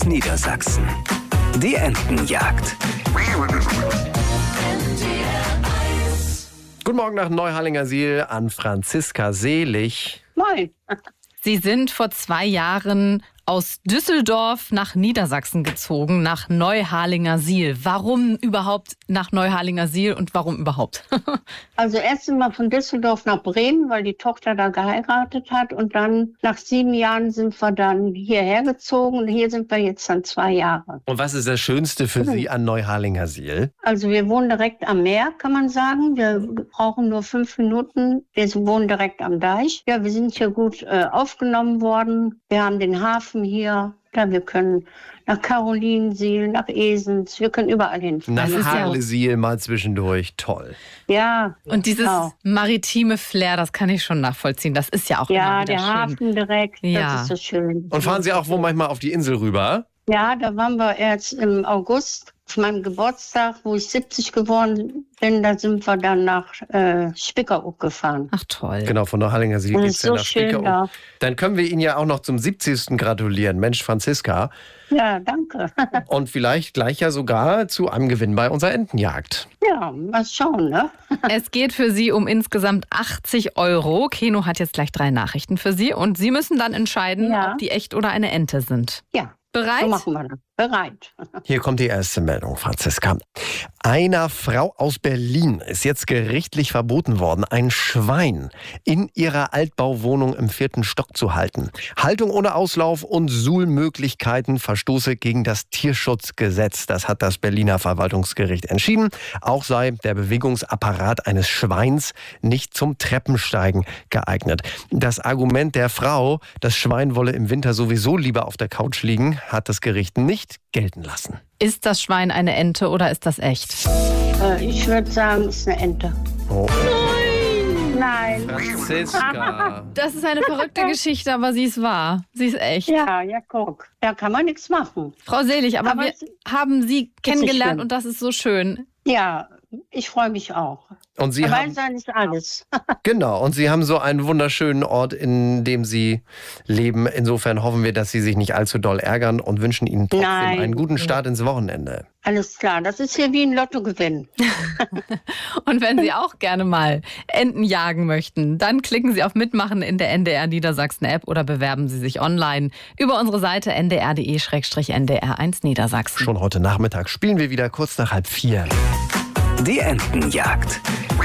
Niedersachsen. Die Entenjagd. Guten Morgen nach Neuharlingersiel an Franziska Selig. Moin. Sie sind vor 2 Jahren aus Düsseldorf nach Niedersachsen gezogen, nach Neuharlingersiel. Warum überhaupt nach Neuharlingersiel und warum überhaupt? Also erst einmal von Düsseldorf nach Bremen, weil die Tochter da geheiratet hat. Und dann nach 7 Jahren sind wir dann hierher gezogen. Und hier sind wir jetzt dann 2 Jahre. Und was ist das Schönste für Sie an Neuharlingersiel? Also wir wohnen direkt am Meer, kann man sagen. Wir brauchen nur 5 Minuten. Wir wohnen direkt am Deich. Ja, wir sind hier gut aufgenommen worden. Wir haben den Hafen hier. Ja, wir können nach Carolinensiel, nach Esens, wir können überall hinfahren. Nach Harlesiel mal zwischendurch. Toll. Ja. Und dieses maritime Flair, das kann ich schon nachvollziehen. Das ist ja auch immer wieder der schön. Hafen direkt, Ja. das ist so schön. Und fahren Sie auch wo manchmal auf die Insel rüber? Ja, da waren wir erst im August, zu meinem Geburtstag, wo ich 70 geworden bin. Da sind wir dann nach Spiekeroog gefahren. Ach toll. Genau, von Neuharlingersiel Das geht's ist ja so nach schön Spiekeroog. da. Dann können wir Ihnen ja auch noch zum 70. gratulieren. Mensch, Franziska. Ja, danke. Und vielleicht gleich ja sogar zu einem Gewinn bei unserer Entenjagd. Ja, mal schauen, ne? Es geht für Sie um insgesamt 80 €. Keno hat jetzt gleich 3 Nachrichten für Sie und Sie müssen dann entscheiden, Ja. ob die echt oder eine Ente sind. Ja, Bereit? so machen wir das. Bereit. Hier kommt die erste Meldung, Franziska. Einer Frau aus Berlin ist jetzt gerichtlich verboten worden, ein Schwein in ihrer Altbauwohnung im 4. Stock zu halten. Haltung ohne Auslauf und Suhlmöglichkeiten verstoße gegen das Tierschutzgesetz. Das hat das Berliner Verwaltungsgericht entschieden. Auch sei der Bewegungsapparat eines Schweins nicht zum Treppensteigen geeignet. Das Argument der Frau, das Schwein wolle im Winter sowieso lieber auf der Couch liegen, hat das Gericht nicht gelten lassen. Ist das Schwein eine Ente oder ist das echt? Ich würde sagen, es ist eine Ente. Oh. Nein. Franziska. Das ist eine verrückte Geschichte, aber sie ist wahr. Sie ist echt. Ja, guck. Da kann man nichts machen. Frau Selig, aber wir es haben Sie kennengelernt schlimm. und das ist so schön. Ja, ich freue mich auch. Und Sie Dabei haben, sein ist alles. genau, und Sie haben so einen wunderschönen Ort, in dem Sie leben. Insofern hoffen wir, dass Sie sich nicht allzu doll ärgern und wünschen Ihnen trotzdem Nein. einen guten Start ins Wochenende. Alles klar, das ist hier wie ein Lottogewinn. Und wenn Sie auch gerne mal Enten jagen möchten, dann klicken Sie auf Mitmachen in der NDR Niedersachsen App oder bewerben Sie sich online über unsere Seite ndr.de/ndr1 Niedersachsen. Schon heute Nachmittag spielen wir wieder kurz nach 3:30. Die Entenjagd.